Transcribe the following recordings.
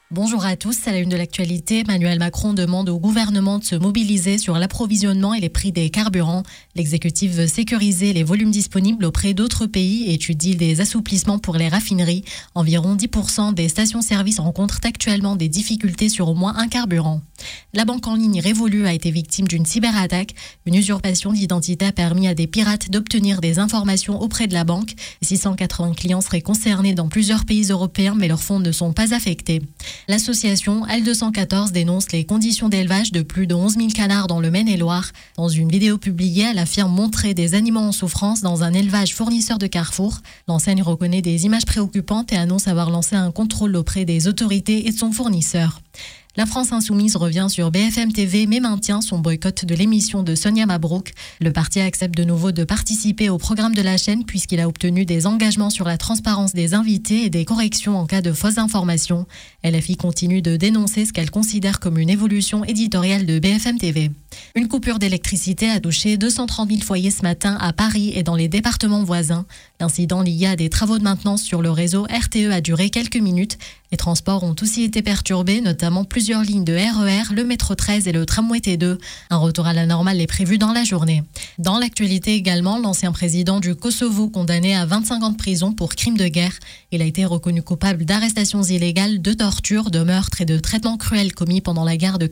Bonjour à tous, à la une de l'actualité, Emmanuel Macron demande au gouvernement de se mobiliser sur l'approvisionnement et les prix des carburants. L'exécutif veut sécuriser les volumes disponibles auprès d'autres pays et étudie des assouplissements pour les raffineries. Environ 10% des stations-service rencontrent actuellement des difficultés sur au moins un carburant. La banque en ligne Revolut a été victime d'une cyberattaque. Une usurpation d'identité a permis à des pirates d'obtenir des informations auprès de la banque. 680 clients seraient concernés dans plusieurs pays européens, mais leurs fonds ne sont pas affectés. L'association L214 dénonce les conditions d'élevage de plus de 11 000 canards dans le Maine-et-Loire. Dans une vidéo publiée, elle affirme montrer des animaux en souffrance dans un élevage fournisseur de Carrefour. L'enseigne reconnaît des images préoccupantes et annonce avoir lancé un contrôle auprès des autorités et de son fournisseur. La France insoumise revient sur BFM TV mais maintient son boycott de l'émission de Sonia Mabrouk. Le parti accepte de nouveau de participer au programme de la chaîne puisqu'il a obtenu des engagements sur la transparence des invités et des corrections en cas de fausses informations. LFI continue de dénoncer ce qu'elle considère comme une évolution éditoriale de BFM TV. Une coupure d'électricité a touché 230 000 foyers ce matin à Paris et dans les départements voisins. L'incident lié à des travaux de maintenance sur le réseau RTE a duré quelques minutes. Les transports ont aussi été perturbés, notamment plusieurs lignes de RER, le métro 13 et le tramway T2. Un retour à la normale est prévu dans la journée. Dans l'actualité également, l'ancien président du Kosovo condamné à 25 ans de prison pour crime de guerre. Il a été reconnu coupable d'arrestations illégales, de torture, de meurtre et de traitements cruels commis pendant la guerre de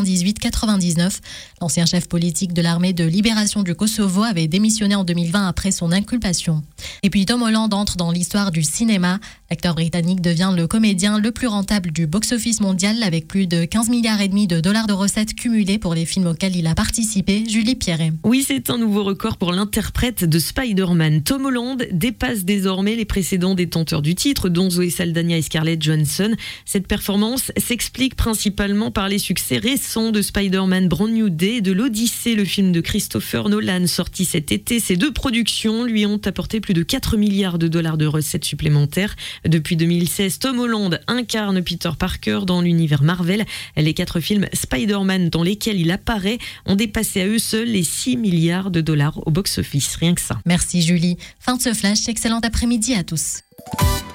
98-99. L'ancien chef politique de l'armée de libération du Kosovo avait démissionné en 2020 après son inculpation. Et puis Tom Holland entre dans l'histoire du cinéma. L'acteur britannique devient le comédien le plus rentable du box-office mondial avec plus de 15 milliards et demi de dollars de recettes cumulées pour les films auxquels il a participé. Julie Pierret. Oui, c'est un nouveau record pour l'interprète de Spider-Man. Tom Holland dépasse désormais les précédents détenteurs du titre, dont Zoé Saldana et Scarlett Johansson. Cette performance s'explique principalement par les succès récents de Spider-Man Brand New Day et de l'Odyssée, le film de Christopher Nolan sorti cet été. Ces deux productions lui ont apporté plus de 4 milliards de dollars de recettes supplémentaires. Depuis 2016, Tom Holland incarne Peter Parker dans l'univers Marvel. Les 4 films Spider-Man dans lesquels il apparaît ont dépassé à eux seuls les 6 milliards de dollars au box-office. Rien que ça. Merci Julie. Fin de ce flash. Excellent après-midi à tous.